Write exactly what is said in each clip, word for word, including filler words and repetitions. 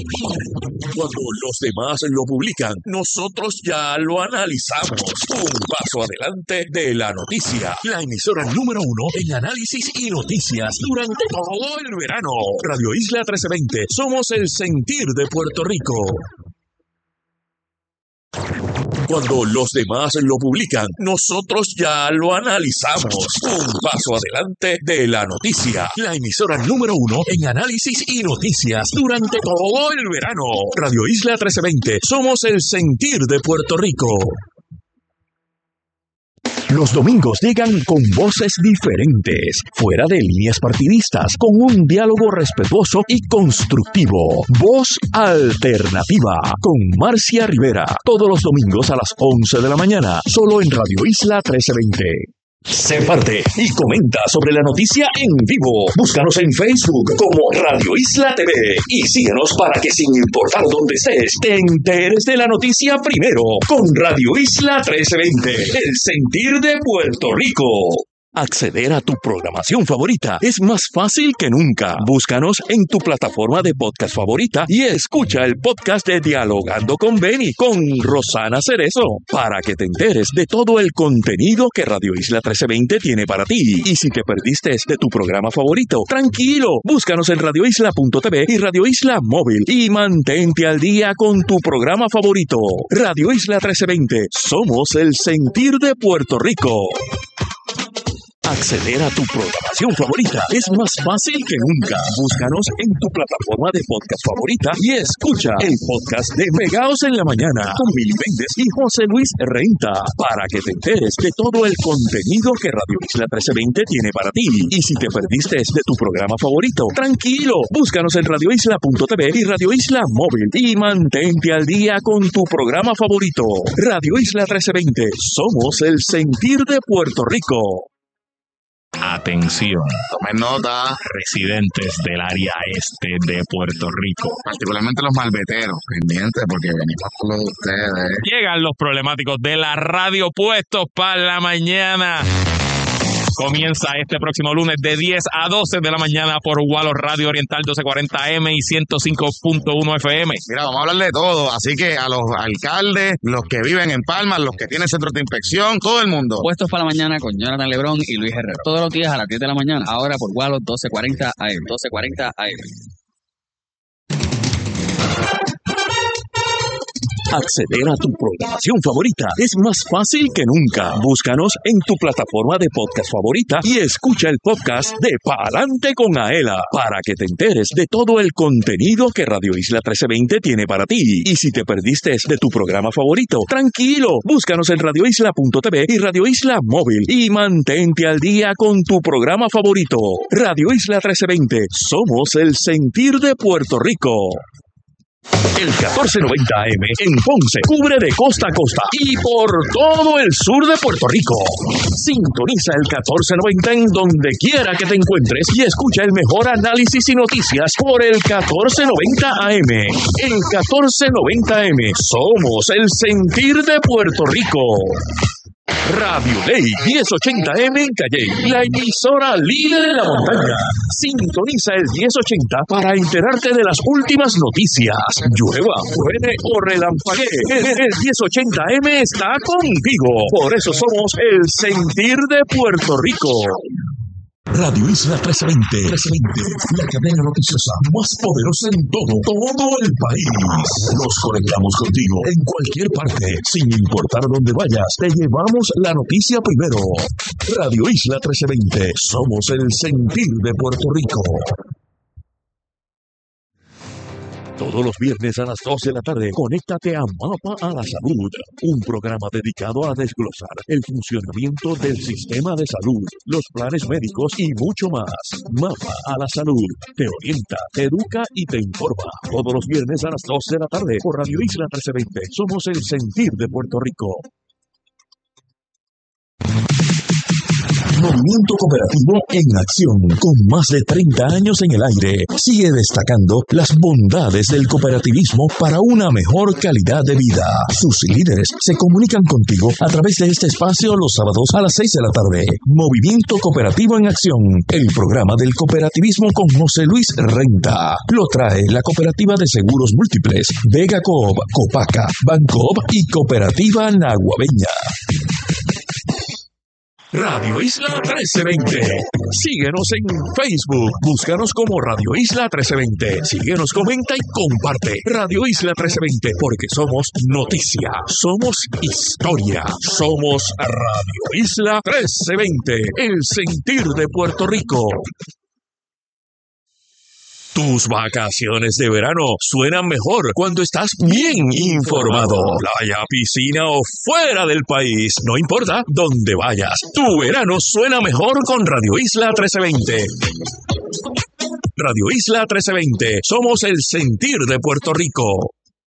Cuando los demás lo publican, nosotros ya lo analizamos. Un paso adelante de la noticia. La emisora número uno en análisis y noticias durante todo el verano. Radio Isla trece veinte. Somos el sentir de Puerto Rico. Cuando los demás lo publican, nosotros ya lo analizamos. Un paso adelante de la noticia. La emisora número uno en análisis y noticias durante todo el verano. Radio Isla trece veinte. Somos el sentir de Puerto Rico. Los domingos llegan con voces diferentes, fuera de líneas partidistas, con un diálogo respetuoso y constructivo. Voz Alternativa, con Marcia Rivera, todos los domingos a las once de la mañana, solo en Radio Isla trece veinte. Sé parte y comenta sobre la noticia en vivo. Búscanos en Facebook como Radio Isla T V y síguenos para que sin importar dónde estés, te enteres de la noticia primero con Radio Isla trece veinte, el sentir de Puerto Rico. Acceder a tu programación favorita es más fácil que nunca. Búscanos en tu plataforma de podcast favorita y escucha el podcast de Dialogando con Benny con Rosana Cerezo para que te enteres de todo el contenido que Radio Isla trece veinte tiene para ti. Y si te perdiste de tu programa favorito, tranquilo, búscanos en radio isla punto t v y Radio Isla Móvil y mantente al día con tu programa favorito. Radio Isla trece veinte, somos el sentir de Puerto Rico. Acceder a tu programación favorita es más fácil que nunca. Búscanos en tu plataforma de podcast favorita y escucha el podcast de Pegaos en la Mañana con Mili Méndez y José Luis Renta para que te enteres de todo el contenido que Radio Isla trece veinte tiene para ti. Y si te perdiste de tu programa favorito, tranquilo, búscanos en radio isla punto t v y Radio Isla Móvil y mantente al día con tu programa favorito. Radio Isla trece veinte, somos el sentir de Puerto Rico. Atención, tomen nota, residentes del área este de Puerto Rico, particularmente los malveteros, pendientes porque venimos con los de ustedes. Llegan los problemáticos de la radio puestos para la mañana. Comienza este próximo lunes de diez a doce de la mañana por Gualo Radio Oriental doce cuarenta eme y ciento cinco punto uno efe eme. Mira, vamos a hablar de todo, así que a los alcaldes, los que viven en Palma, los que tienen centros de inspección, todo el mundo. Puestos para la mañana con Jonathan Lebrón y Luis Herrero. Todos los días a las diez de la mañana, ahora por Gualo doce cuarenta a eme. doce cuarenta a eme. Acceder a tu programación favorita es más fácil que nunca. Búscanos en tu plataforma de podcast favorita y escucha el podcast de Pa'lante con Aela para que te enteres de todo el contenido que Radio Isla trece veinte tiene para ti. Y si te perdiste de tu programa favorito, tranquilo, búscanos en radio isla punto t v y Radio Isla Móvil y mantente al día con tu programa favorito. Radio Isla trece veinte, somos el sentir de Puerto Rico. El catorce noventa A M en Ponce cubre de costa a costa y por todo el sur de Puerto Rico. Sintoniza el catorce noventa en donde quiera que te encuentres y escucha el mejor análisis y noticias por el catorce noventa A M. El catorce noventa A M, somos el sentir de Puerto Rico. Radio Ley diez ochenta eme en Calley, la emisora líder en la montaña. Sintoniza el diez ochenta para enterarte de las últimas noticias. Llueva, truene o relampaguee, el, el diez ochenta eme está contigo. Por eso somos el sentir de Puerto Rico. Radio Isla trece veinte, trece veinte, la cadena noticiosa más poderosa en todo, todo el país. Nos conectamos contigo en cualquier parte, sin importar dónde vayas, te llevamos la noticia primero. Radio Isla trece veinte, somos el sentir de Puerto Rico. Todos los viernes a las dos de la tarde, conéctate a Mapa a la Salud, un programa dedicado a desglosar el funcionamiento del sistema de salud, los planes médicos y mucho más. Mapa a la Salud te orienta, te educa y te informa. Todos los viernes a las dos de la tarde por Radio Isla trece veinte. Somos el sentir de Puerto Rico. Movimiento Cooperativo en acción. Con más de treinta años en el aire, sigue destacando las bondades del cooperativismo para una mejor calidad de vida. Sus líderes se comunican contigo a través de este espacio los sábados a las seis de la tarde. Movimiento Cooperativo en acción. El programa del cooperativismo con José Luis Renta. Lo trae la Cooperativa de Seguros Múltiples, Vega Coop, Copaca, Bancoop y Cooperativa Naguabeña. Radio Isla trece veinte. Síguenos en Facebook. Búscanos como Radio Isla trece veinte. Síguenos, comenta y comparte. Radio Isla trece veinte, porque somos noticia, somos historia, somos Radio Isla trece veinte, el sentir de Puerto Rico. Tus vacaciones de verano suenan mejor cuando estás bien informado. Playa, piscina o fuera del país, no importa dónde vayas. Tu verano suena mejor con Radio Isla trece veinte. Radio Isla trece veinte. Somos el sentir de Puerto Rico.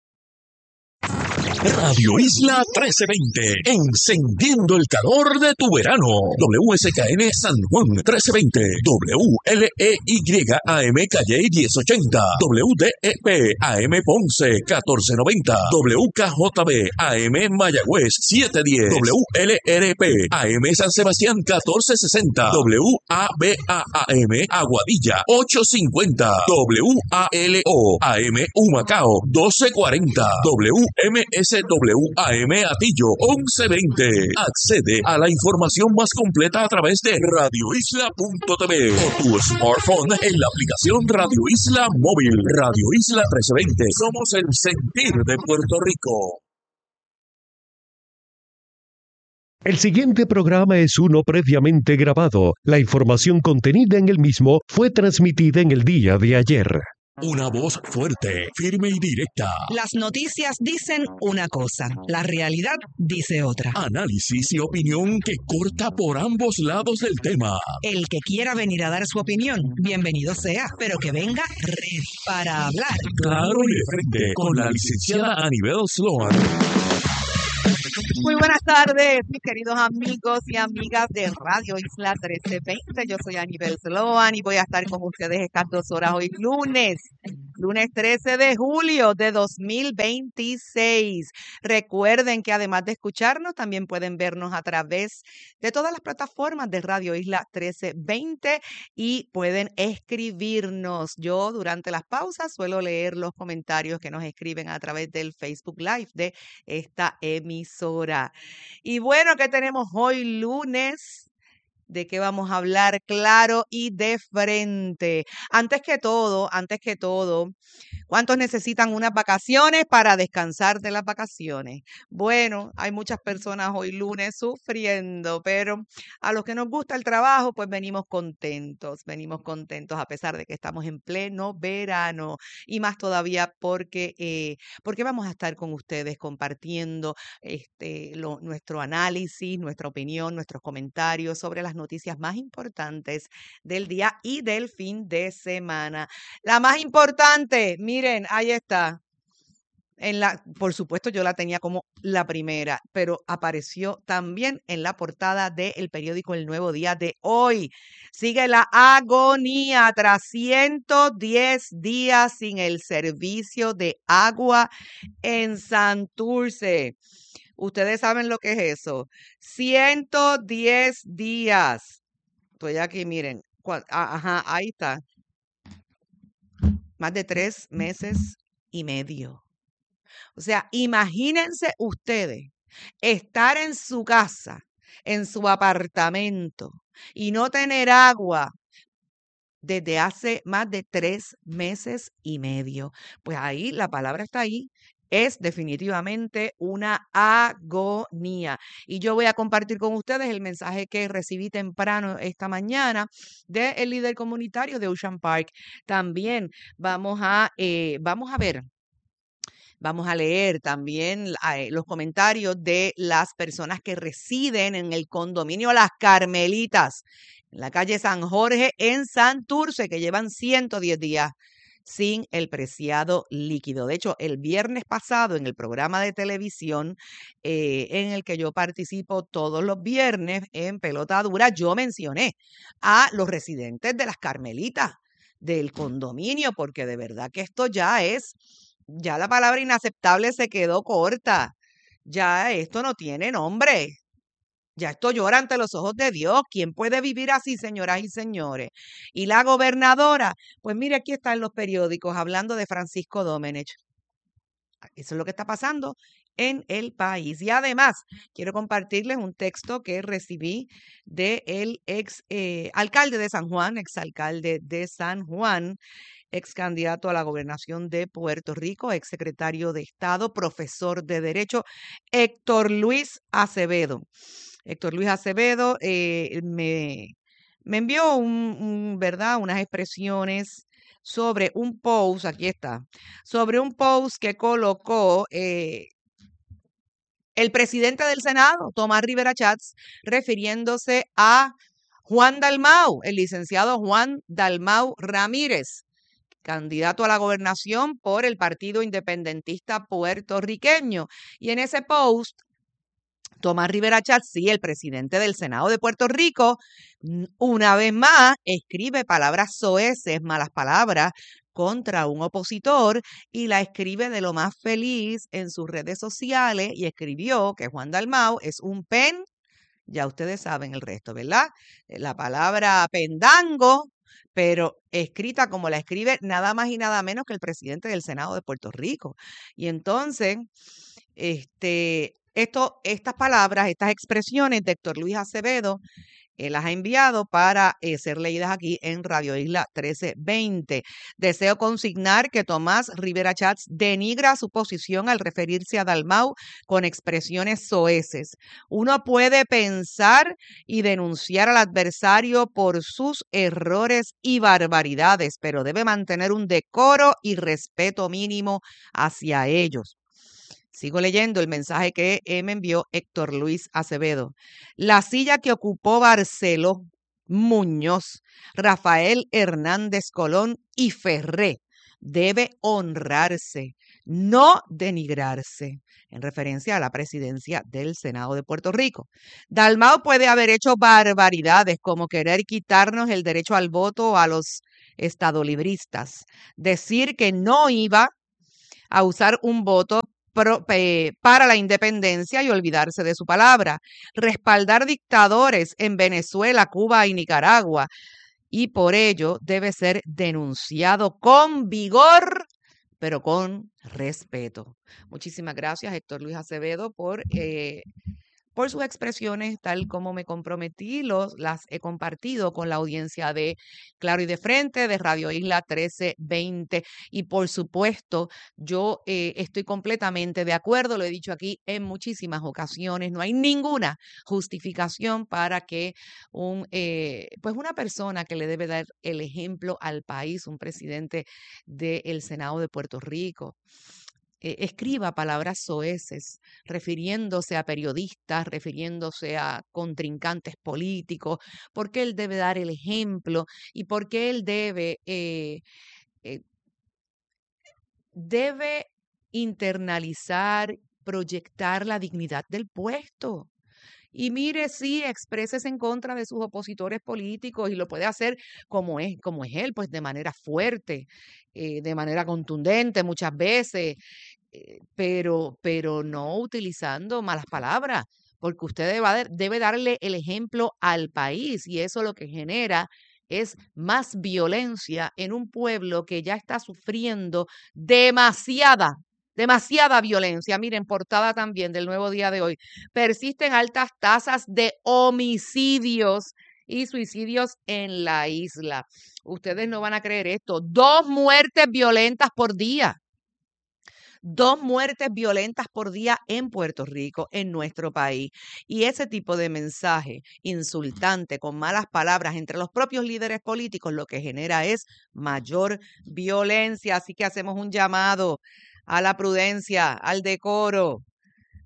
Radio Isla trece veinte, encendiendo el calor de tu verano. W S K N San Juan trece veinte, W L E Y A M Calle diez ochenta, W D E P A M Ponce catorce noventa, W K J B A M Mayagüez setecientos diez, W L R P A M San Sebastián catorce sesenta, W A B A A M Aguadilla ochocientos cincuenta, W A L O A M Humacao doce cuarenta, W M S W A M Atillo once veinte. Accede a la información más completa a través de radio isla punto t v o tu smartphone en la aplicación Radio Isla Móvil. Radio Isla trece veinte. Somos el sentir de Puerto Rico. El siguiente programa es uno previamente grabado. La información contenida en el mismo fue transmitida en el día de ayer. Una voz fuerte, firme y directa. Las noticias dicen una cosa, la realidad dice otra. Análisis y opinión que corta por ambos lados del tema. El que quiera venir a dar su opinión, bienvenido sea, pero que venga ready para hablar. Claro y de frente, con la licenciada Anibel Sloan. Muy buenas tardes, mis queridos amigos y amigas de Radio Isla trece veinte. Yo soy Anibel Sloan y voy a estar con ustedes estas dos horas hoy lunes, lunes trece de julio de dos mil veintiséis. Recuerden que además de escucharnos, también pueden vernos a través de todas las plataformas de Radio Isla trece veinte y pueden escribirnos. Yo durante las pausas suelo leer los comentarios que nos escriben a través del Facebook Live de esta emisora. Y bueno, ¿qué tenemos hoy lunes? ¿De qué vamos a hablar? Claro y de frente. Antes que todo, antes que todo, ¿cuántos necesitan unas vacaciones para descansar de las vacaciones? Bueno, hay muchas personas hoy lunes sufriendo, pero a los que nos gusta el trabajo, pues venimos contentos, venimos contentos a pesar de que estamos en pleno verano y más todavía porque, eh, porque vamos a estar con ustedes compartiendo este, lo, nuestro análisis, nuestra opinión, nuestros comentarios sobre las noticias más importantes del día y del fin de semana. La más importante, miren, ahí está. En la, por supuesto, yo la tenía como la primera, pero apareció también en la portada del periódico El Nuevo Día de hoy. Sigue la agonía tras ciento diez días sin el servicio de agua en Santurce. Ustedes saben lo que es eso. ciento diez días. Estoy aquí, miren. Ajá, ahí está. Más de tres meses y medio. O sea, imagínense ustedes estar en su casa, en su apartamento y no tener agua desde hace más de tres meses y medio. Pues ahí, la palabra está ahí. Es definitivamente una agonía. Y yo voy a compartir con ustedes el mensaje que recibí temprano esta mañana del líder comunitario de Ocean Park. También vamos a, eh, vamos a ver. Vamos a leer también eh, los comentarios de las personas que residen en el condominio Las Carmelitas, en la calle San Jorge, en Santurce, que llevan ciento diez días sin el preciado líquido. De hecho, el viernes pasado en el programa de televisión eh, en el que yo participo todos los viernes en Pelota Dura, yo mencioné a los residentes de las Carmelitas del condominio, porque de verdad que esto ya es, ya la palabra inaceptable se quedó corta. Ya esto no tiene nombre. Ya esto llora ante los ojos de Dios. ¿Quién puede vivir así, señoras y señores? Y la gobernadora, pues mire, aquí está en los periódicos hablando de Francisco Domenech. Eso es lo que está pasando en el país. Y además, quiero compartirles un texto que recibí del ex eh, alcalde de San Juan, exalcalde de San Juan, ex candidato a la gobernación de Puerto Rico, ex secretario de Estado, profesor de Derecho, Héctor Luis Acevedo. Héctor Luis Acevedo eh, me, me envió un, un, ¿verdad? unas expresiones sobre un post, aquí está, sobre un post que colocó eh, el presidente del Senado, Tomás Rivera Chats, refiriéndose a Juan Dalmau, el licenciado Juan Dalmau Ramírez, candidato a la gobernación por el Partido Independentista Puertorriqueño. Y en ese post, Tomás Rivera Chats, sí, el presidente del Senado de Puerto Rico, una vez más escribe palabras soeces, malas palabras, contra un opositor y la escribe de lo más feliz en sus redes sociales y escribió que Juan Dalmau es un pen, ya ustedes saben el resto, ¿verdad? La palabra pendango, pero escrita como la escribe nada más y nada menos que el presidente del Senado de Puerto Rico. Y entonces, este... Esto, estas palabras, estas expresiones de Héctor Luis Acevedo, eh, las ha enviado para eh, ser leídas aquí en Radio Isla trece veinte. Deseo consignar que Tomás Rivera Chats denigra su posición al referirse a Dalmau con expresiones soeces. Uno puede pensar y denunciar al adversario por sus errores y barbaridades, pero debe mantener un decoro y respeto mínimo hacia ellos. Sigo leyendo el mensaje que me envió Héctor Luis Acevedo. La silla que ocupó Barceló, Muñoz, Rafael Hernández Colón y Ferré debe honrarse, no denigrarse, en referencia a la presidencia del Senado de Puerto Rico. Dalmau puede haber hecho barbaridades como querer quitarnos el derecho al voto a los estadolibristas, decir que no iba a usar un voto Pro, eh, para la independencia y olvidarse de su palabra, respaldar dictadores en Venezuela, Cuba y Nicaragua, y por ello debe ser denunciado con vigor, pero con respeto. Muchísimas gracias, Héctor Luis Acevedo, por... Eh, por sus expresiones, tal como me comprometí, los, las he compartido con la audiencia de Claro y de Frente, de Radio Isla trece veinte. Y por supuesto, yo eh, estoy completamente de acuerdo, lo he dicho aquí en muchísimas ocasiones, no hay ninguna justificación para que un, eh, pues una persona que le debe dar el ejemplo al país, un presidente del Senado de Puerto Rico, Eh, escriba palabras soeces, refiriéndose a periodistas, refiriéndose a contrincantes políticos, porque él debe dar el ejemplo y porque él debe, eh, eh, debe internalizar, proyectar la dignidad del puesto. Y mire, sí, expreses en contra de sus opositores políticos y lo puede hacer como es, como es él, pues de manera fuerte, eh, de manera contundente muchas veces, eh, pero, pero no utilizando malas palabras, porque usted debe, debe darle el ejemplo al país y eso lo que genera es más violencia en un pueblo que ya está sufriendo demasiada Demasiada violencia. Miren, portada también del Nuevo Día de hoy. Persisten altas tasas de homicidios y suicidios en la isla. Ustedes no van a creer esto. Dos muertes violentas por día. Dos muertes violentas por día en Puerto Rico, en nuestro país. Y ese tipo de mensaje insultante, con malas palabras entre los propios líderes políticos, lo que genera es mayor violencia. Así que hacemos un llamado a la prudencia, al decoro.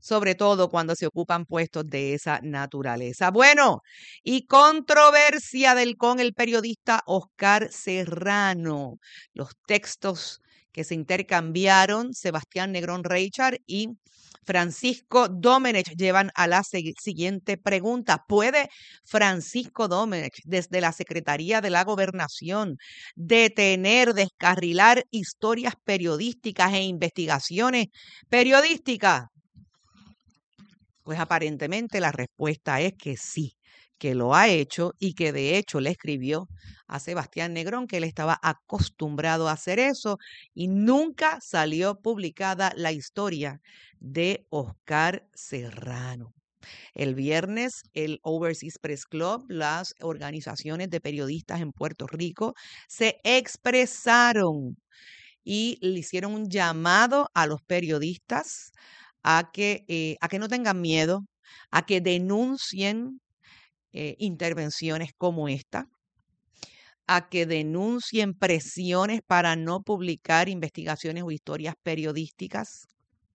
sobre todo cuando se ocupan puestos de esa naturaleza. Bueno, y controversia del con el periodista Oscar Serrano. Los textos que se intercambiaron Sebastián Negrón Reichard y Francisco Domenech llevan a la siguiente pregunta. ¿Puede Francisco Domenech, desde la Secretaría de la Gobernación, detener, descarrilar historias periodísticas e investigaciones periodísticas? Pues aparentemente la respuesta es que sí, que lo ha hecho y que de hecho le escribió a Sebastián Negrón que él estaba acostumbrado a hacer eso y nunca salió publicada la historia de Oscar Serrano. El viernes, el Overseas Press Club, las organizaciones de periodistas en Puerto Rico, se expresaron y le hicieron un llamado a los periodistas a que, eh, a que no tengan miedo, a que denuncien eh, intervenciones como esta, a que denuncien presiones para no publicar investigaciones o historias periodísticas.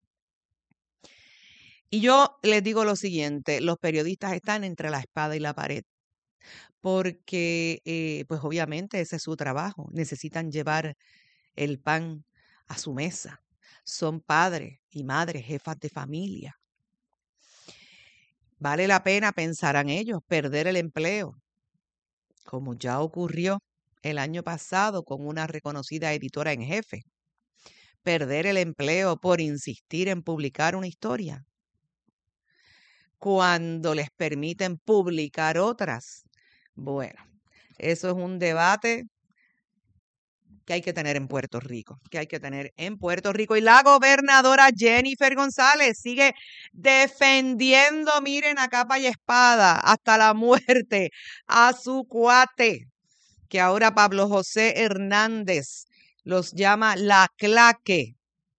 Y yo les digo lo siguiente, los periodistas están entre la espada y la pared, porque eh, pues obviamente ese es su trabajo, necesitan llevar el pan a su mesa, son padres y madres, jefas de familia. Vale la pena, pensarán ellos, perder el empleo, como ya ocurrió el año pasado con una reconocida editora en jefe, perder el empleo por insistir en publicar una historia, cuando les permiten publicar otras. Bueno, eso es un debate que hay que tener en Puerto Rico, que hay que tener en Puerto Rico. Y la gobernadora Jennifer González sigue defendiendo, miren, a capa y espada, hasta la muerte, a su cuate, que ahora Pablo José Hernández los llama la claque.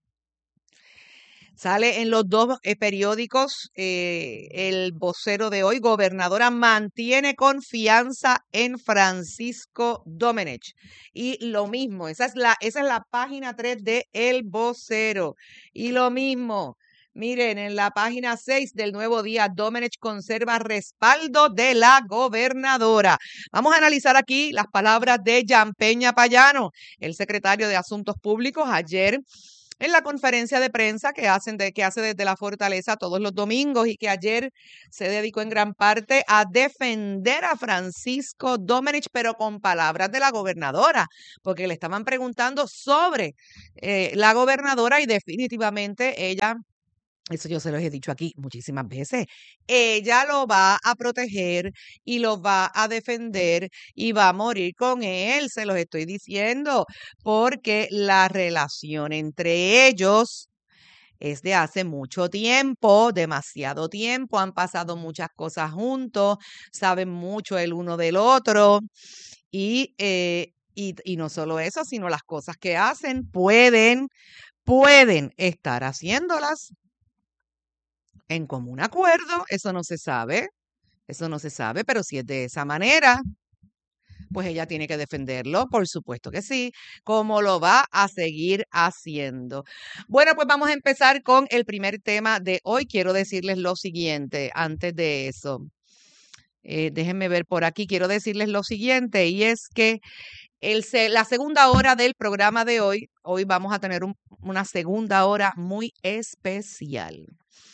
Sale en los dos eh, periódicos eh, el vocero de hoy, gobernadora mantiene confianza en Francisco Domenech. Y lo mismo, esa es la, esa es la página tres de El Vocero. Y lo mismo, miren, en la página seis del Nuevo Día, Domenech conserva respaldo de la gobernadora. Vamos a analizar aquí las palabras de Jan Peña Payano, el secretario de Asuntos Públicos, ayer en la conferencia de prensa que, hacen de, que hace desde la Fortaleza todos los domingos y que ayer se dedicó en gran parte a defender a Francisco Domenech, pero con palabras de la gobernadora, porque le estaban preguntando sobre eh, la gobernadora y definitivamente ella, eso yo se los he dicho aquí muchísimas veces, ella lo va a proteger y lo va a defender y va a morir con él, se los estoy diciendo, porque la relación entre ellos es de hace mucho tiempo, demasiado tiempo, han pasado muchas cosas juntos, saben mucho el uno del otro y, eh, y, y no solo eso, sino las cosas que hacen pueden, pueden estar haciéndolas en común acuerdo, eso no se sabe, eso no se sabe, pero si es de esa manera, pues ella tiene que defenderlo, por supuesto que sí, como lo va a seguir haciendo. Bueno, pues vamos a empezar con el primer tema de hoy. Quiero decirles lo siguiente, antes de eso, eh, déjenme ver por aquí, quiero decirles lo siguiente, y es que el, la segunda hora del programa de hoy, hoy vamos a tener un, una segunda hora muy especial.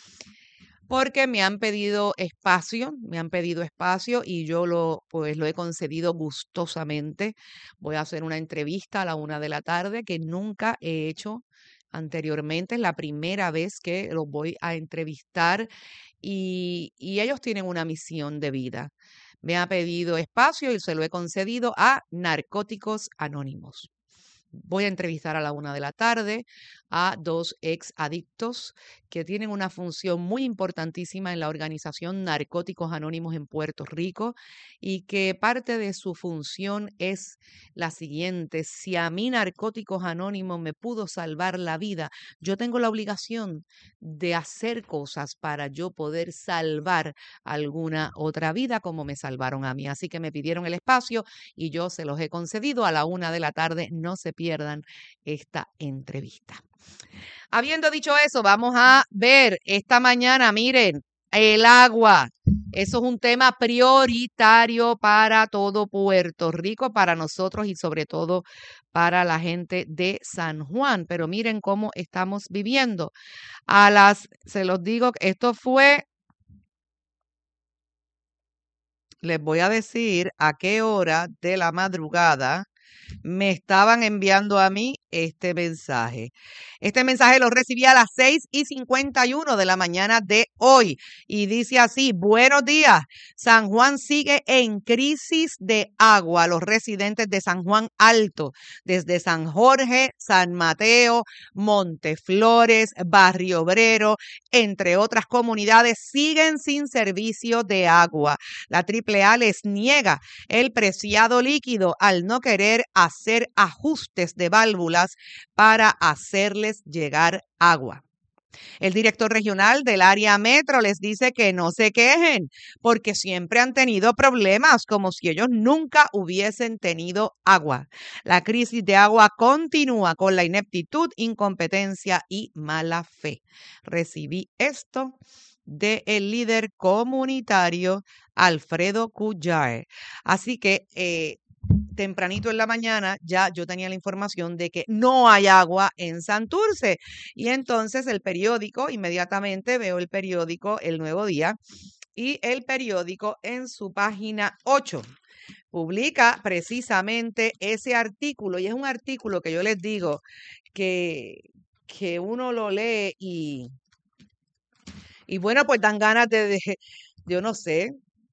Porque me han pedido espacio, me han pedido espacio y yo lo, pues, lo he concedido gustosamente. Voy a hacer una entrevista a la una de la tarde que nunca he hecho anteriormente. Es la primera vez que los voy a entrevistar y, y ellos tienen una misión de vida. Me ha pedido espacio y se lo he concedido a Narcóticos Anónimos. Voy a entrevistar a la una de la tarde a dos ex adictos que tienen una función muy importantísima en la organización Narcóticos Anónimos en Puerto Rico y que parte de su función es la siguiente: si a mí Narcóticos Anónimos me pudo salvar la vida, yo tengo la obligación de hacer cosas para yo poder salvar alguna otra vida como me salvaron a mí. Así que me pidieron el espacio y yo se los he concedido. A la una de la tarde no se pierdan esta entrevista. Habiendo dicho eso, vamos a ver esta mañana, miren, el agua. Eso es un tema prioritario para todo Puerto Rico, para nosotros y sobre todo para la gente de San Juan. Pero miren cómo estamos viviendo. A las, se los digo, esto fue, les voy a decir a qué hora de la madrugada me estaban enviando a mí este mensaje. Este mensaje lo recibí a las seis y cincuenta y uno de la mañana de hoy y dice así: buenos días, San Juan sigue en crisis de agua. Los residentes de San Juan Alto, desde San Jorge, San Mateo, Monteflores, Barrio Obrero, entre otras comunidades, siguen sin servicio de agua. La triple A les niega el preciado líquido al no querer hacer ajustes de válvulas para hacerles llegar agua. El director regional del área metro les dice que no se quejen porque siempre han tenido problemas, como si ellos nunca hubiesen tenido agua. La crisis de agua continúa con la ineptitud, incompetencia y mala fe. Recibí esto del líder comunitario Alfredo Cuyar. Así que eh, tempranito en la mañana ya yo tenía la información de que no hay agua en Santurce. Y entonces el periódico, inmediatamente veo el periódico El Nuevo Día, y el periódico en su página ocho publica precisamente ese artículo. Y es un artículo que yo les digo que, que uno lo lee y, y bueno, pues dan ganas de, de yo no sé,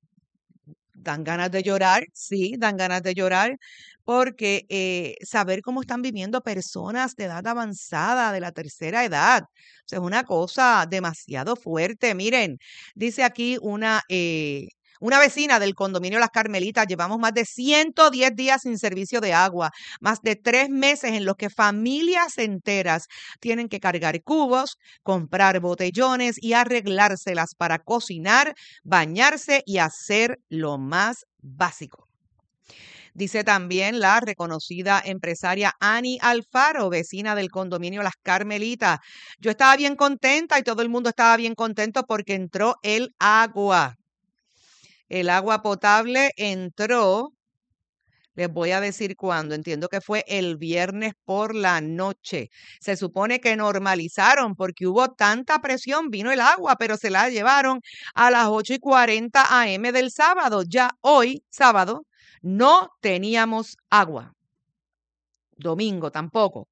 dan ganas de llorar, sí, dan ganas de llorar, porque eh, saber cómo están viviendo personas de edad avanzada, de la tercera edad, o sea, es una cosa demasiado fuerte. Miren, dice aquí una, eh, una vecina del condominio Las Carmelitas: llevamos más de ciento diez días sin servicio de agua, más de tres meses en los que familias enteras tienen que cargar cubos, comprar botellones y arreglárselas para cocinar, bañarse y hacer lo más básico. Dice también la reconocida empresaria Ani Alfaro, vecina del condominio Las Carmelitas: yo estaba bien contenta y todo el mundo estaba bien contento porque entró el agua. El agua potable entró, les voy a decir cuándo, entiendo que fue el viernes por la noche. Se supone que normalizaron porque hubo tanta presión, vino el agua, pero se la llevaron a las ocho y cuarenta a eme del sábado. Ya hoy, sábado, no teníamos agua. Domingo tampoco.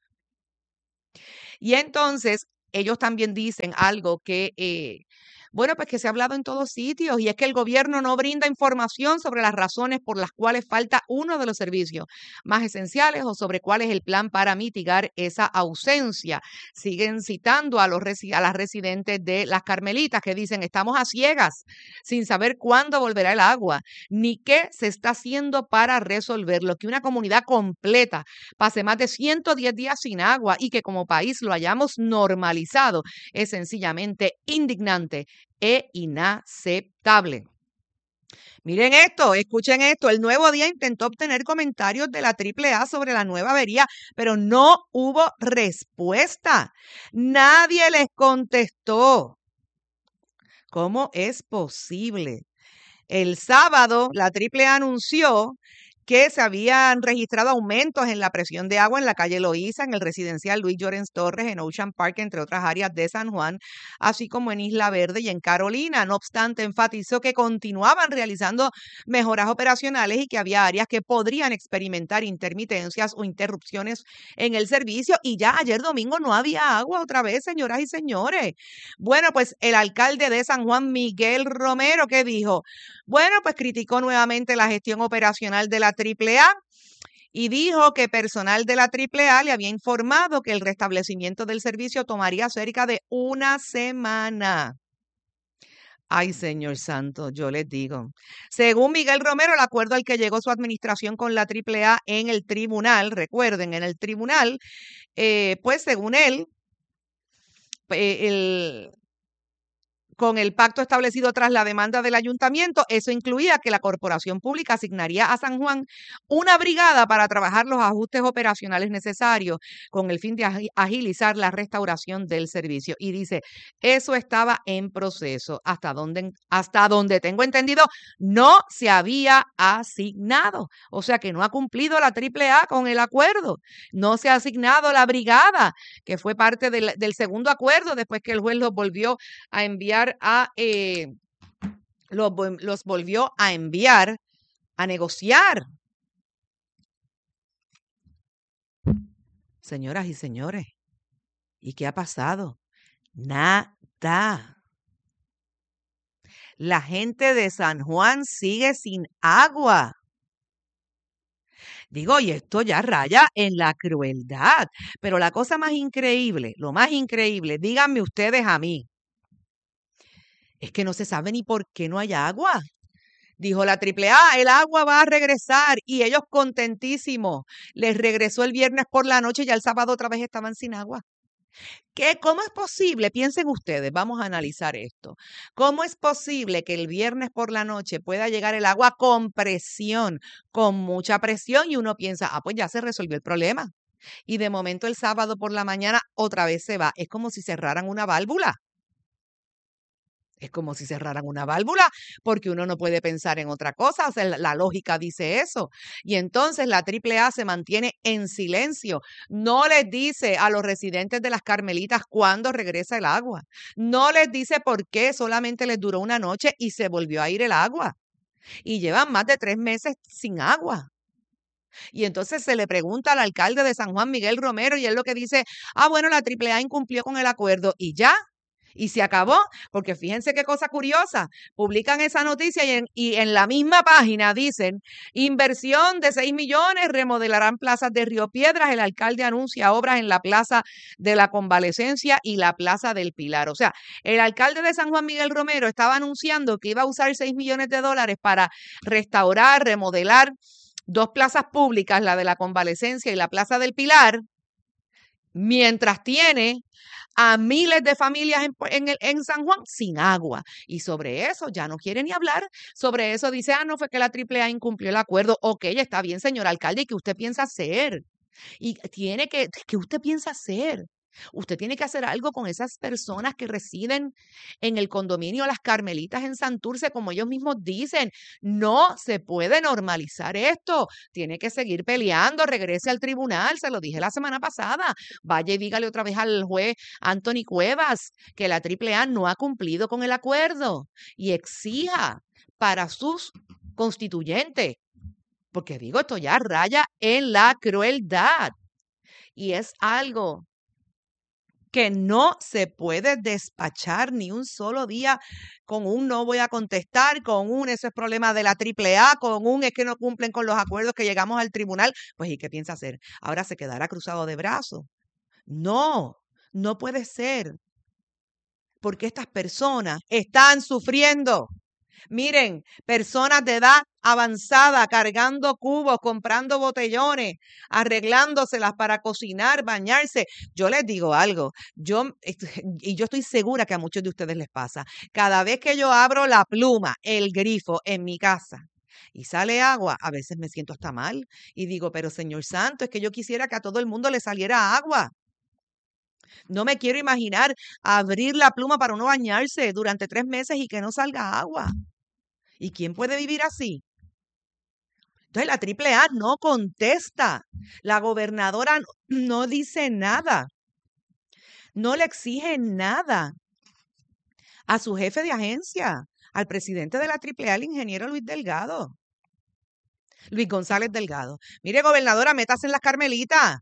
Y entonces ellos también dicen algo que... Eh, Bueno, pues que se ha hablado en todos sitios, y es que el gobierno no brinda información sobre las razones por las cuales falta uno de los servicios más esenciales o sobre cuál es el plan para mitigar esa ausencia. Siguen citando a, los, a las residentes de Las Carmelitas que dicen: estamos a ciegas sin saber cuándo volverá el agua, ni qué se está haciendo para resolverlo. Que una comunidad completa pase más de ciento diez días sin agua y que como país lo hayamos normalizado es sencillamente indignante e inaceptable. Miren esto, escuchen esto. El Nuevo Día intentó obtener comentarios de la triple A sobre la nueva avería, pero no hubo respuesta. Nadie les contestó. ¿Cómo es posible? El sábado, la triple A anunció que se habían registrado aumentos en la presión de agua en la calle Loíza, en el residencial Luis Llorens Torres, en Ocean Park, entre otras áreas de San Juan, así como en Isla Verde y en Carolina. No obstante, enfatizó que continuaban realizando mejoras operacionales y que había áreas que podrían experimentar intermitencias o interrupciones en el servicio. Y ya ayer domingo no había agua otra vez, señoras y señores. Bueno, pues el alcalde de San Juan, Miguel Romero, ¿qué dijo? Bueno, pues criticó nuevamente la gestión operacional de la triple A y dijo que personal de la triple A le había informado que el restablecimiento del servicio tomaría cerca de una semana. Ay, señor santo, yo les digo. Según Miguel Romero, el acuerdo al que llegó su administración con la triple A en el tribunal, recuerden, en el tribunal, eh, pues según él, eh, el... Con el pacto establecido tras la demanda del ayuntamiento, eso incluía que la corporación pública asignaría a San Juan una brigada para trabajar los ajustes operacionales necesarios con el fin de agilizar la restauración del servicio. Y dice, eso estaba en proceso. Hasta donde, hasta donde tengo entendido, no se había asignado. O sea que no ha cumplido la triple A con el acuerdo. No se ha asignado la brigada, que fue parte del, del segundo acuerdo después que el juez los volvió a enviar a eh, los, los volvió a enviar a negociar. Señoras y señores, ¿y qué ha pasado? Nada. La gente de San Juan sigue sin agua. Digo, y esto ya raya en la crueldad. Pero la cosa más increíble, lo más increíble, díganme ustedes a mí, es que no se sabe ni por qué no hay agua. Dijo la triple A, el agua va a regresar y ellos contentísimos. Les regresó el viernes por la noche y ya el sábado otra vez estaban sin agua. ¿Qué? ¿Cómo es posible? Piensen ustedes, vamos a analizar esto. ¿Cómo es posible que el viernes por la noche pueda llegar el agua con presión, con mucha presión y uno piensa, ah, pues ya se resolvió el problema? Y de momento el sábado por la mañana otra vez se va. Es como si cerraran una válvula. Es como si cerraran una válvula, porque uno no puede pensar en otra cosa. O sea, la, la lógica dice eso. Y entonces la triple A se mantiene en silencio. No les dice a los residentes de las Carmelitas cuándo regresa el agua. No les dice por qué solamente les duró una noche y se volvió a ir el agua. Y llevan más de tres meses sin agua. Y entonces se le pregunta al alcalde de San Juan, Miguel Romero, y él lo que dice, ah, bueno, la triple A incumplió con el acuerdo y ya. Y se acabó, porque fíjense qué cosa curiosa, publican esa noticia y en, y en la misma página dicen, inversión de seis millones, remodelarán plazas de Río Piedras, el alcalde anuncia obras en la Plaza de la Convalecencia y la Plaza del Pilar. O sea, el alcalde de San Juan, Miguel Romero, estaba anunciando que iba a usar seis millones de dólares para restaurar, remodelar dos plazas públicas, la de la Convalecencia y la Plaza del Pilar, mientras tiene a miles de familias en, en, el, en San Juan sin agua. Y sobre eso ya no quiere ni hablar. Sobre eso dice, ah, no, fue que la triple A incumplió el acuerdo. Ok, está bien, señor alcalde, ¿y qué usted piensa hacer? Y tiene que, ¿qué usted piensa hacer? Usted tiene que hacer algo con esas personas que residen en el condominio Las Carmelitas en Santurce, como ellos mismos dicen. No se puede normalizar esto. Tiene que seguir peleando, regrese al tribunal, se lo dije la semana pasada. Vaya y dígale otra vez al juez Anthony Cuevas que la triple A no ha cumplido con el acuerdo y exija para sus constituyentes. Porque digo, esto ya raya en la crueldad. Y es algo que no se puede despachar ni un solo día con un no voy a contestar, con un eso es problema de la triple A, con un es que no cumplen con los acuerdos que llegamos al tribunal. Pues, ¿y qué piensa hacer? ¿Ahora se quedará cruzado de brazos? No, no puede ser. Porque estas personas están sufriendo. Miren, personas de edad avanzada cargando cubos, comprando botellones, arreglándoselas para cocinar, bañarse. Yo les digo algo, yo y yo estoy segura que a muchos de ustedes les pasa. Cada vez que yo abro la pluma, el grifo en mi casa y sale agua, a veces me siento hasta mal y digo, pero Señor Santo, es que yo quisiera que a todo el mundo le saliera agua. No me quiero imaginar abrir la pluma para uno bañarse durante tres meses y que no salga agua. ¿Y quién puede vivir así? Entonces la triple A no contesta. La gobernadora no dice nada. No le exige nada a su jefe de agencia, al presidente de la triple A, el ingeniero Luis Delgado. Luis González Delgado. Mire, gobernadora, métase en Las Carmelitas.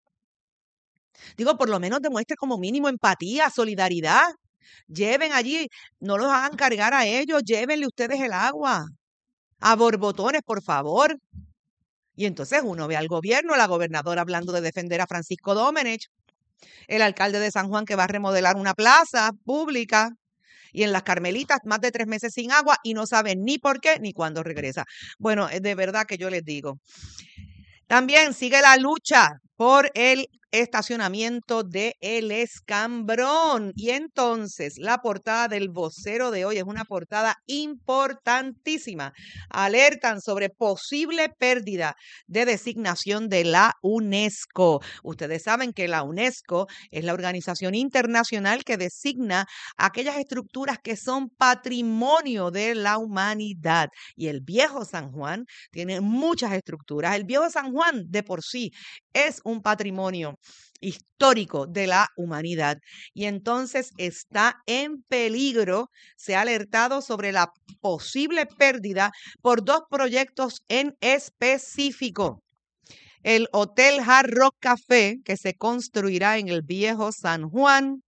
Digo, por lo menos demuestre como mínimo empatía, solidaridad. Lleven allí, no los hagan cargar a ellos, llévenle ustedes el agua. A borbotones, por favor. Y entonces uno ve al gobierno, la gobernadora hablando de defender a Francisco Domenech, el alcalde de San Juan que va a remodelar una plaza pública, y en Las Carmelitas más de tres meses sin agua y no saben ni por qué ni cuándo regresa. Bueno, de verdad que yo les digo. También sigue la lucha por el estacionamiento de El Escambrón. Y entonces la portada del vocero de hoy es una portada importantísima. Alertan sobre posible pérdida de designación de la UNESCO. Ustedes saben que la UNESCO es la organización internacional que designa aquellas estructuras que son patrimonio de la humanidad. Y el Viejo San Juan tiene muchas estructuras. El Viejo San Juan de por sí es un patrimonio histórico de la humanidad y entonces está en peligro. Se ha alertado sobre la posible pérdida por dos proyectos en específico. El Hotel Hard Rock Café, que se construirá en el Viejo San Juan,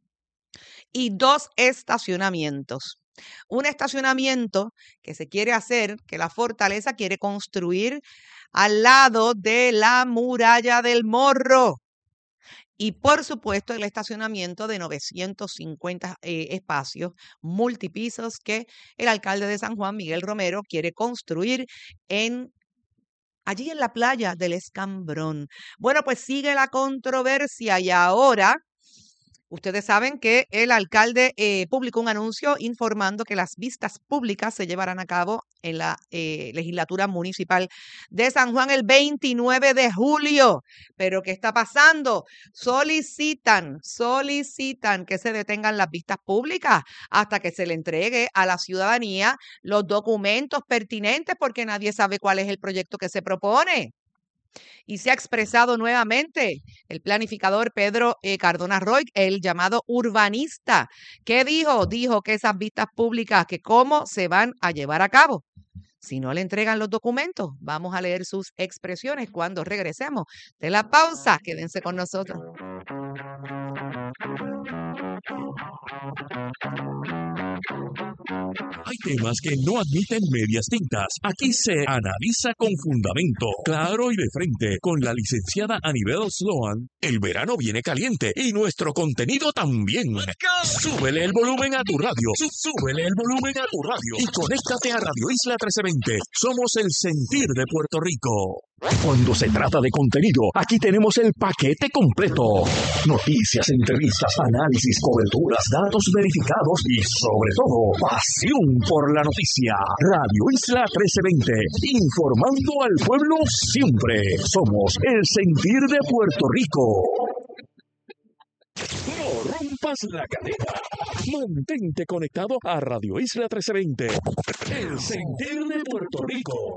y dos estacionamientos. Un estacionamiento que se quiere hacer, que la fortaleza quiere construir al lado de la Muralla del Morro. Y por supuesto el estacionamiento de novecientos cincuenta eh, espacios multipisos que el alcalde de San Juan, Miguel Romero, quiere construir en allí en la playa del Escambrón. Bueno, pues sigue la controversia y ahora ustedes saben que el alcalde eh, publicó un anuncio informando que las vistas públicas se llevarán a cabo en la eh, legislatura municipal de San Juan el veintinueve de julio. Pero ¿qué está pasando? Solicitan, solicitan que se detengan las vistas públicas hasta que se le entregue a la ciudadanía los documentos pertinentes, porque nadie sabe cuál es el proyecto que se propone. Y se ha expresado nuevamente el planificador Pedro eh, Cardona Roy, el llamado urbanista. ¿Qué dijo? Dijo que esas vistas públicas, que cómo se van a llevar a cabo si no le entregan los documentos. Vamos a leer sus expresiones cuando regresemos de la pausa. Quédense con nosotros. Hay temas que no admiten medias tintas. Aquí se analiza con fundamento, claro y de frente, con la licenciada Anibel Sloan. El verano viene caliente y nuestro contenido también. Súbele el volumen a tu radio. Súbele el volumen a tu radio. Y conéctate a Radio Isla trece veinte. Somos el sentir de Puerto Rico. Cuando se trata de contenido, aquí tenemos el paquete completo. Noticias, entrevistas, análisis, coberturas, datos verificados y, sobre todo, pasión por la noticia. Radio Isla trece veinte, informando al pueblo siempre. Somos el sentir de Puerto Rico. No rompas la cadena. Mantente conectado a Radio Isla trece veinte, el sentir de Puerto Rico.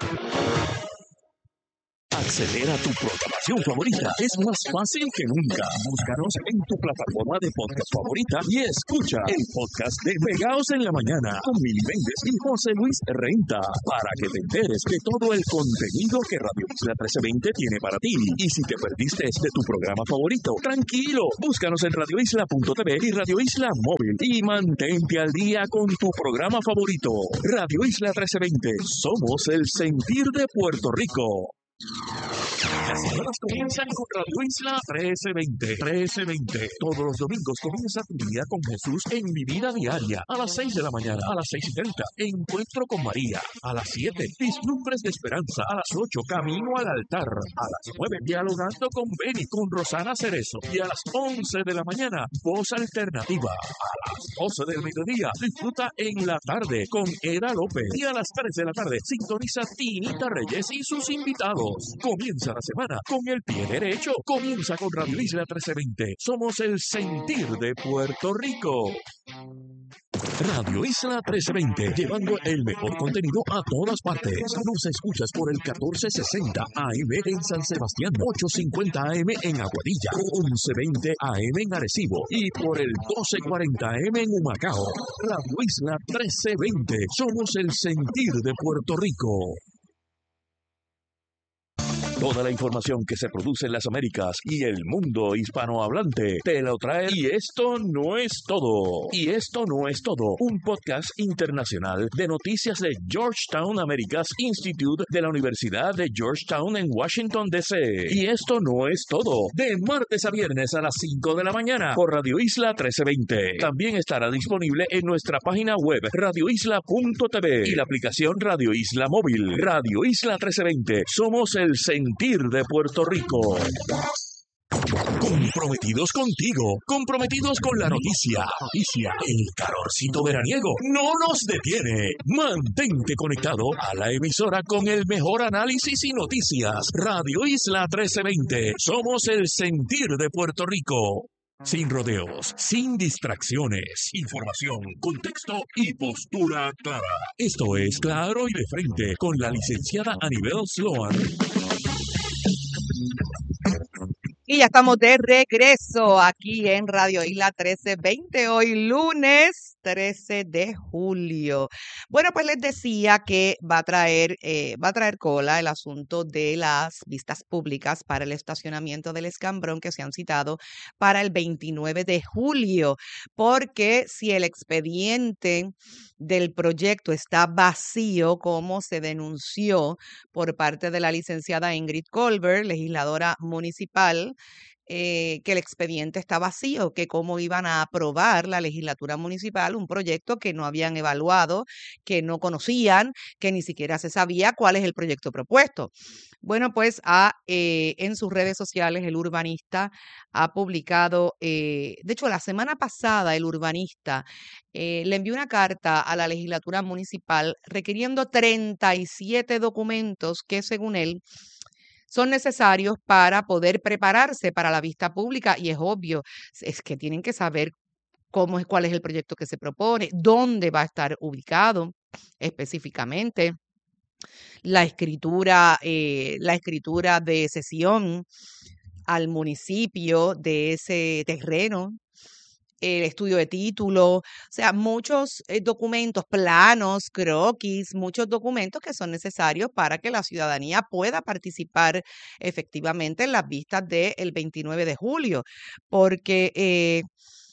Acceder a tu programación favorita es más fácil que nunca. Búscanos en tu plataforma de podcast favorita y escucha el podcast de Pegaos en la Mañana con Mili Méndez y José Luis Renta, para que te enteres de todo el contenido que Radio Isla trece veinte tiene para ti. Y si te perdiste de tu programa favorito, tranquilo, búscanos en radio isla punto t v y Radio Isla Móvil y mantente al día con tu programa favorito. Radio Isla trece veinte, somos el sentir de Puerto Rico. Las semanas comienzan con Radio Isla trece veinte. trece veinte. Todos los domingos comienza tu día con Jesús en Mi Vida Diaria. A las seis de la mañana, a las seis y treinta, Encuentro con María. A las siete, Vislumbres de Esperanza. A las ocho, Camino al Altar. A las nueve, Dialogando con Beni, con Rosana Cerezo. Y a las once de la mañana, Voz Alternativa. A las doce del mediodía, disfruta En la Tarde con Eda López. Y a las tres de la tarde, sintoniza Tinita Reyes y sus invitados. Comienza la semana con el pie derecho. Comienza con Radio Isla trece veinte. Somos el sentir de Puerto Rico. Radio Isla trece veinte, llevando el mejor contenido a todas partes. Nos escuchas por el catorce sesenta A M en San Sebastián, ochocientos cincuenta A M en Aguadilla, once veinte A M en Arecibo y por el doce cuarenta A M en Humacao. Radio Isla trece veinte, somos el sentir de Puerto Rico. Toda la información que se produce en las Américas y el mundo hispanohablante te lo trae. Y esto no es todo. Y esto no es todo. Un podcast internacional de noticias de Georgetown Americas Institute de la Universidad de Georgetown en Washington, D C Y esto no es todo. De martes a viernes a las cinco de la mañana por Radio Isla trece veinte. También estará disponible en nuestra página web radio isla punto t v y la aplicación Radio Isla Móvil. Radio Isla trece veinte. Somos el centro sentir de Puerto Rico. Comprometidos contigo, comprometidos con la noticia, noticia, el calorcito veraniego no nos detiene. Mantente conectado a la emisora con el mejor análisis y noticias. Radio Isla trece veinte, somos el sentir de Puerto Rico. Sin rodeos, sin distracciones, información, contexto y postura clara. Esto es Claro y de Frente con la licenciada Anibel Sloan. Y ya estamos de regreso aquí en Radio Isla trece veinte, hoy lunes trece de julio. Bueno, pues les decía que va a traer, eh, va a traer cola el asunto de las vistas públicas para el estacionamiento del Escambrón que se han citado para el veintinueve de julio, porque si el expediente del proyecto está vacío, como se denunció por parte de la licenciada Ingrid Colbert, legisladora municipal, eh, que el expediente está vacío, que cómo iban a aprobar la legislatura municipal un proyecto que no habían evaluado, que no conocían, que ni siquiera se sabía cuál es el proyecto propuesto. Bueno, pues ha, eh, en sus redes sociales el urbanista ha publicado, eh, de hecho la semana pasada el urbanista eh, le envió una carta a la legislatura municipal requiriendo treinta y siete documentos que según él son necesarios para poder prepararse para la vista pública, y es obvio, es que tienen que saber cómo es, cuál es el proyecto que se propone, dónde va a estar ubicado específicamente, la escritura, eh, la escritura de cesión al municipio de ese terreno, el estudio de título, o sea, muchos eh, documentos, planos, croquis, muchos documentos que son necesarios para que la ciudadanía pueda participar efectivamente en las vistas del veintinueve de julio, porque... Eh,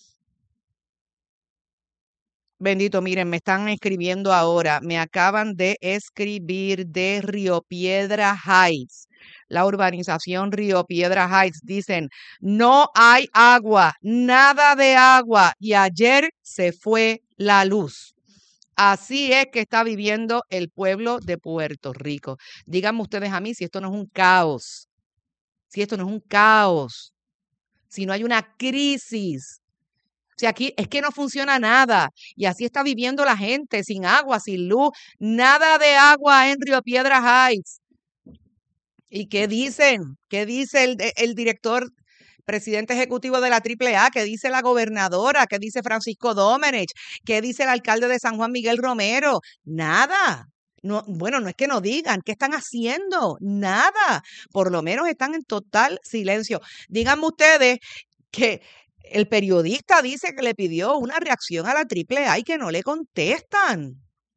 Bendito, miren, me están escribiendo ahora, me acaban de escribir de Río Piedra Heights, la urbanización Río Piedra Heights. Dicen, no hay agua, nada de agua, y ayer se fue la luz. Así es que está viviendo el pueblo de Puerto Rico. Díganme ustedes a mí si esto no es un caos, si esto no es un caos, si no hay una crisis. O sea, aquí es que no funciona nada y así está viviendo la gente, sin agua, sin luz, nada de agua en Río Piedras Heights. ¿Y qué dicen? ¿Qué dice el, el director, presidente ejecutivo de la triple A? ¿Qué dice la gobernadora? ¿Qué dice Francisco Domenech? ¿Qué dice el alcalde de San Juan, Miguel Romero? Nada. No, bueno, no es que no digan, ¿qué están haciendo? Nada. Por lo menos están en total silencio. Díganme ustedes que el periodista dice que le pidió una reacción a la triple A y que no le contestan.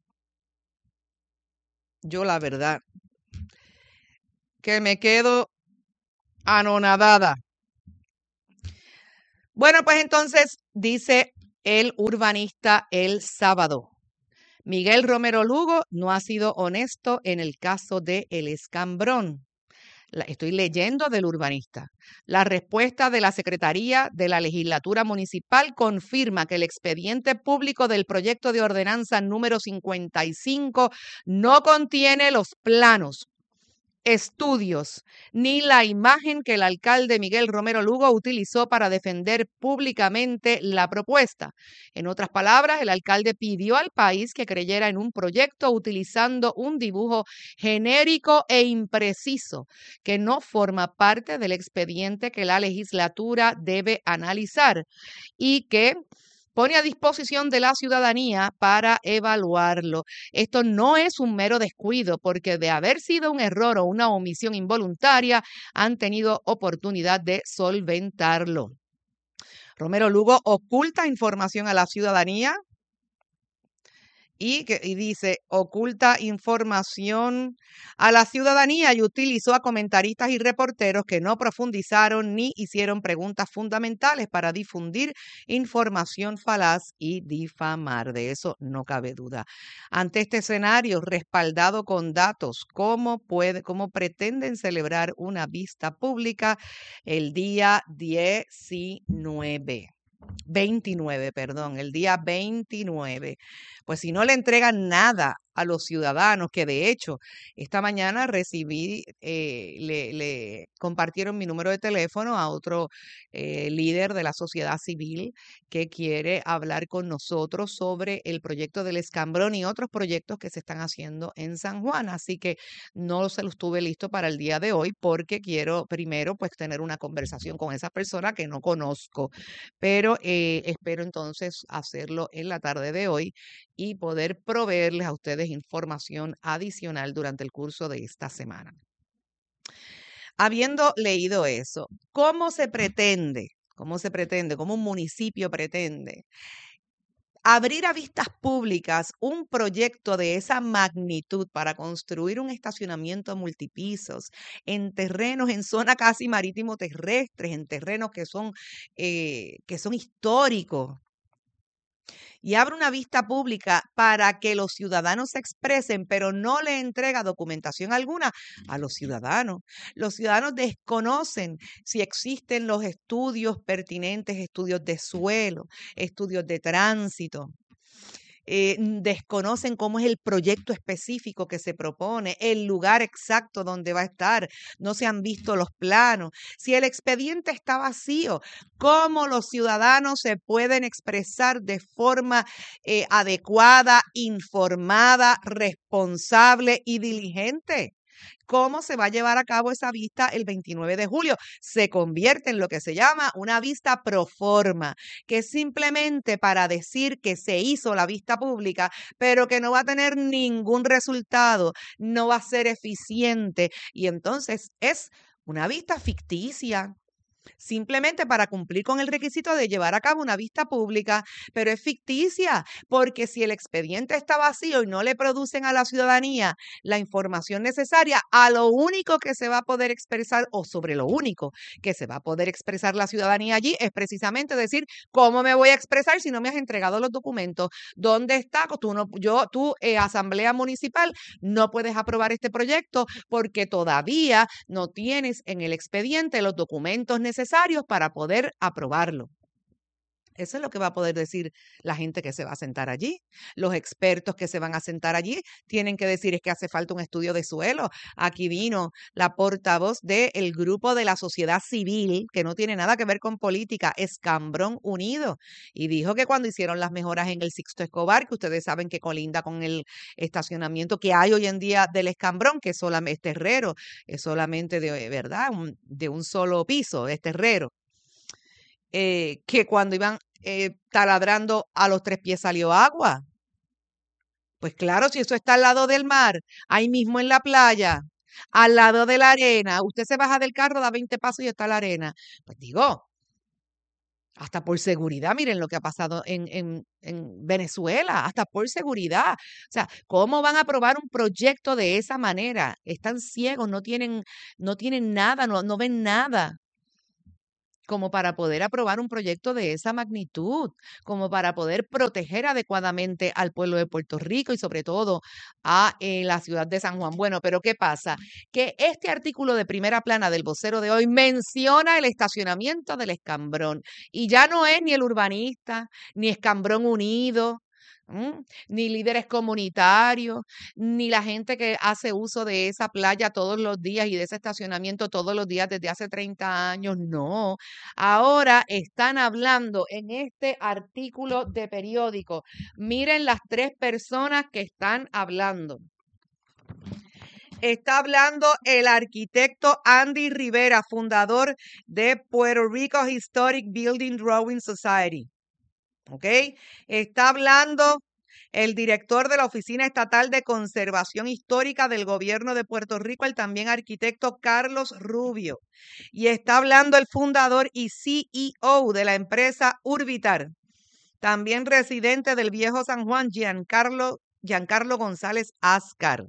Yo la verdad que me quedo anonadada. Bueno, pues entonces dice el urbanista el sábado, Miguel Romero Lugo no ha sido honesto en el caso de El Escambrón. La, estoy leyendo del urbanista. La respuesta de la Secretaría de la Legislatura Municipal confirma que el expediente público del proyecto de ordenanza número cincuenta y cinco no contiene los planos, estudios, ni la imagen que el alcalde Miguel Romero Lugo utilizó para defender públicamente la propuesta. En otras palabras, el alcalde pidió al país que creyera en un proyecto utilizando un dibujo genérico e impreciso que no forma parte del expediente que la legislatura debe analizar y que pone a disposición de la ciudadanía para evaluarlo. Esto no es un mero descuido, porque de haber sido un error o una omisión involuntaria, han tenido oportunidad de solventarlo. Romero Lugo oculta información a la ciudadanía y, que, y dice, oculta información a la ciudadanía y utilizó a comentaristas y reporteros que no profundizaron ni hicieron preguntas fundamentales para difundir información falaz y difamar. De eso no cabe duda. Ante este escenario, respaldado con datos, ¿cómo puede, cómo pretenden celebrar una vista pública el día diecinueve? veintinueve, perdón, el día veintinueve. Pues si no le entregan nada a los ciudadanos, que de hecho esta mañana recibí, eh, le, le compartieron mi número de teléfono a otro eh, líder de la sociedad civil que quiere hablar con nosotros sobre el proyecto del Escambrón y otros proyectos que se están haciendo en San Juan. Así que no se los tuve listo para el día de hoy porque quiero primero pues tener una conversación con esa persona que no conozco, pero eh, espero entonces hacerlo en la tarde de hoy y poder proveerles a ustedes información adicional durante el curso de esta semana. Habiendo leído eso, ¿cómo se pretende, cómo se pretende, cómo un municipio pretende abrir a vistas públicas un proyecto de esa magnitud para construir un estacionamiento multipisos en terrenos, en zona casi marítimo terrestres, en terrenos que son, eh, que son históricos? Y abre una vista pública para que los ciudadanos se expresen, pero no le entrega documentación alguna a los ciudadanos. Los ciudadanos desconocen si existen los estudios pertinentes, estudios de suelo, estudios de tránsito. Eh, desconocen cómo es el proyecto específico que se propone, el lugar exacto donde va a estar, no se han visto los planos. Si el expediente está vacío, ¿cómo los ciudadanos se pueden expresar de forma eh, adecuada, informada, responsable y diligente? ¿Cómo se va a llevar a cabo esa vista el veintinueve de julio? Se convierte en lo que se llama una vista pro forma, que es simplemente para decir que se hizo la vista pública, pero que no va a tener ningún resultado, no va a ser eficiente. Y entonces es una vista ficticia, simplemente para cumplir con el requisito de llevar a cabo una vista pública, pero es ficticia, porque si el expediente está vacío y no le producen a la ciudadanía la información necesaria, a lo único que se va a poder expresar, o sobre lo único que se va a poder expresar la ciudadanía allí, es precisamente decir, ¿cómo me voy a expresar si no me has entregado los documentos? ¿Dónde está? Tú, no, yo, tú eh, Asamblea Municipal, no puedes aprobar este proyecto porque todavía no tienes en el expediente los documentos necesarios necesarios para poder aprobarlo. Eso es lo que va a poder decir la gente que se va a sentar allí. Los expertos que se van a sentar allí tienen que decir es que hace falta un estudio de suelo. Aquí vino la portavoz del grupo de la sociedad civil, que no tiene nada que ver con política, Escambrón Unido, y dijo que cuando hicieron las mejoras en el Sixto Escobar, que ustedes saben que colinda con el estacionamiento que hay hoy en día del Escambrón, que es solamente es terrero, es solamente de verdad, un, de un solo piso, es terrero. Eh, que cuando iban eh, taladrando a los tres pies salió agua. Pues claro, si eso está al lado del mar, ahí mismo en la playa, al lado de la arena, usted se baja del carro, da veinte pasos y está la arena. Pues digo, hasta por seguridad, miren lo que ha pasado en, en, en Venezuela, hasta por seguridad. O sea, ¿cómo van a aprobar un proyecto de esa manera? Están ciegos, no tienen, no tienen nada, no, no ven nada, como para poder aprobar un proyecto de esa magnitud, como para poder proteger adecuadamente al pueblo de Puerto Rico y sobre todo a eh, la ciudad de San Juan. Bueno, pero ¿qué pasa? Que este artículo de primera plana del vocero de hoy menciona el estacionamiento del Escambrón y ya no es ni el urbanista, ni Escambrón Unido, ¿Mm? ni líderes comunitarios, ni la gente que hace uso de esa playa todos los días y de ese estacionamiento todos los días desde hace treinta años, no. Ahora están hablando en este artículo de periódico. Miren las tres personas que están hablando. Está hablando el arquitecto Andy Rivera, fundador de Puerto Rico Historic Building Drawing Society. ¿Ok? Está hablando el director de la Oficina Estatal de Conservación Histórica del Gobierno de Puerto Rico, el también arquitecto Carlos Rubio. Y está hablando el fundador y C E O de la empresa Urbitar, también residente del Viejo San Juan, Giancarlo, Giancarlo González Ascar.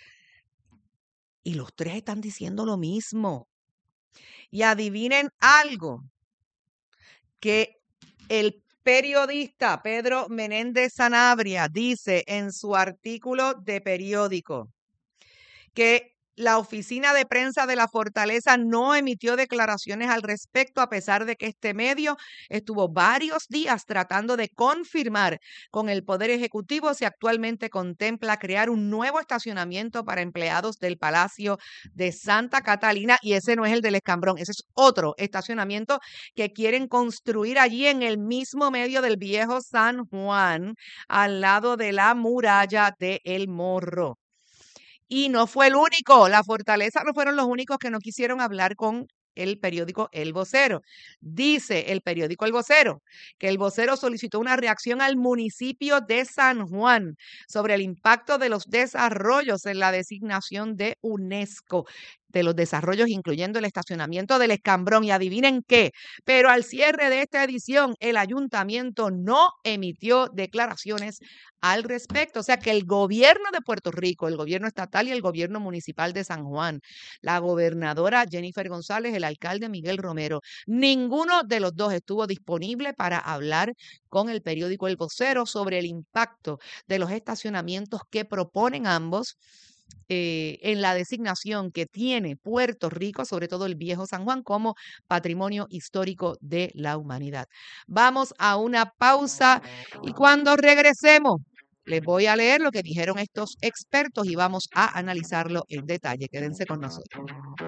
Y los tres están diciendo lo mismo. Y adivinen algo, que el periodista Pedro Menéndez Sanabria dice en su artículo de periódico que La oficina de prensa de la Fortaleza no emitió declaraciones al respecto, a pesar de que este medio estuvo varios días tratando de confirmar con el Poder Ejecutivo si actualmente contempla crear un nuevo estacionamiento para empleados del Palacio de Santa Catalina, y ese no es el del Escambrón, ese es otro estacionamiento que quieren construir allí en el mismo medio del viejo San Juan, al lado de la muralla de El Morro. Y no fue el único, la Fortaleza no fueron los únicos que no quisieron hablar con el periódico El Vocero. Dice el periódico El Vocero que el vocero solicitó una reacción al municipio de San Juan sobre el impacto de los desarrollos en la designación de UNESCO, de los desarrollos incluyendo el estacionamiento del Escambrón. Y adivinen qué, pero al cierre de esta edición el ayuntamiento no emitió declaraciones al respecto. O sea que el gobierno de Puerto Rico, el gobierno estatal y el gobierno municipal de San Juan, la gobernadora Jennifer González, el alcalde Miguel Romero, ninguno de los dos estuvo disponible para hablar con el periódico El Vocero sobre el impacto de los estacionamientos que proponen ambos Eh, en la designación que tiene Puerto Rico, sobre todo el viejo San Juan, como patrimonio histórico de la humanidad. Vamos a una pausa y cuando regresemos les voy a leer lo que dijeron estos expertos y vamos a analizarlo en detalle. Quédense con nosotros.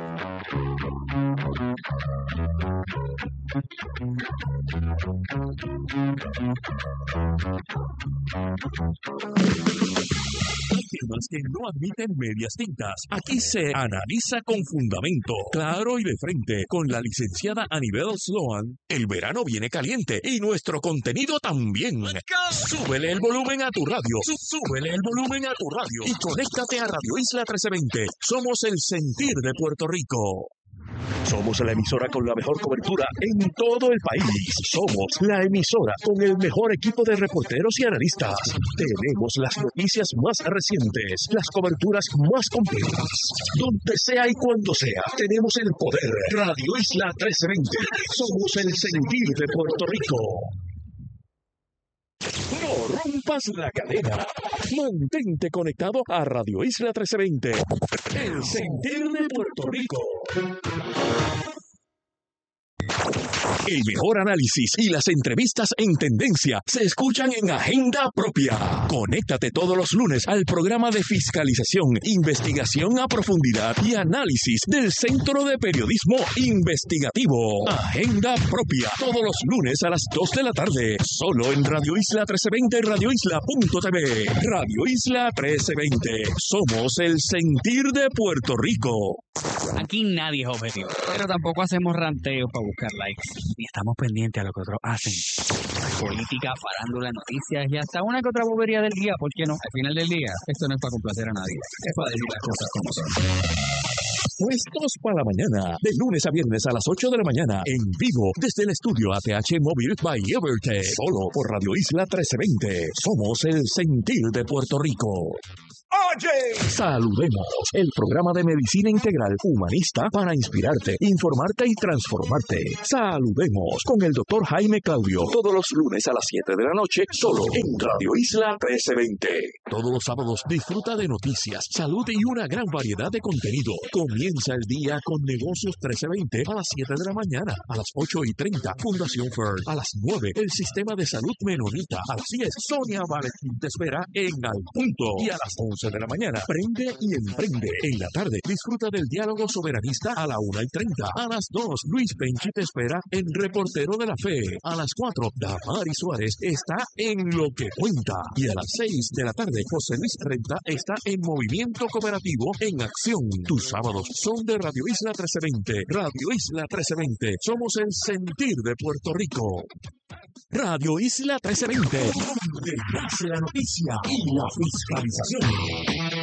Temas que no admiten medias tintas. Aquí se analiza con fundamento, claro y de frente, con la licenciada Anibel Sloan. El verano viene caliente y nuestro contenido también. Súbele el volumen a tu radio. Súbele el volumen a tu radio y conéctate a Radio Isla trece veinte. Somos el sentir de Puerto Rico. Somos la emisora con la mejor cobertura en todo el país. Somos la emisora con el mejor equipo de reporteros y analistas. Tenemos las noticias más recientes, las coberturas más completas. Donde sea y cuando sea, tenemos el poder. Radio Isla trece veinte. Somos el sentir de Puerto Rico. No rompas la cadena. Mantente conectado a Radio Isla trece veinte. El sentir de Puerto Rico. El mejor análisis y las entrevistas en tendencia se escuchan en Agenda Propia. Conéctate todos los lunes al programa de fiscalización, investigación a profundidad y análisis del Centro de Periodismo Investigativo. Agenda Propia, todos los lunes a las dos de la tarde, solo en Radio Isla trece veinte y radio isla punto t v. Radio Isla trece veinte, somos el sentir de Puerto Rico. Aquí nadie es objetivo, pero tampoco hacemos ranteos para buscar likes, ni estamos pendientes a lo que otros hacen. Política, farándula, noticias y hasta una que otra bobería del día, ¿por qué no? Al final del día, esto no es para complacer a nadie, es para decir las cosas como son. Puestos para la mañana, de lunes a viernes a las ocho de la mañana, en vivo, desde el estudio A T H Móvil by Evertech, solo por Radio Isla trece veinte. Somos el sentir de Puerto Rico. Oye, saludemos el programa de medicina integral humanista para inspirarte, informarte y transformarte. Saludemos con el doctor Jaime Claudio, todos los lunes a las siete de la noche, solo en Radio Isla trece veinte. Todos los sábados disfruta de noticias, salud y una gran variedad de contenido. Comienza el día con Negocios trece veinte a las siete de la mañana, a las ocho y treinta, Fundación Fern, a las nueve, el Sistema de Salud Menonita, a las diez, Sonia Valentín te espera en Al Punto, y a las once de la mañana, Prende y Emprende. En la tarde, disfruta del diálogo soberanista a la una y treinta. A las dos, Luis Penchi te espera en Reportero de la Fe. A las cuatro, Damari Suárez está en Lo que Cuenta. Y a las seis de la tarde, José Luis Renta está en Movimiento Cooperativo en Acción. Tus sábados son de Radio Isla trece veinte. Radio Isla trece veinte. Somos el sentir de Puerto Rico. Radio Isla trece veinte. Donde nace la noticia y la fiscalización.